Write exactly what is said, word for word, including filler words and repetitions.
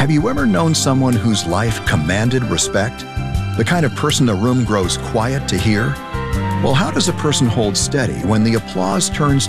Have you ever known someone whose life commanded respect? The kind of person the room grows quiet to hear? Well, how does a person hold steady when the applause turns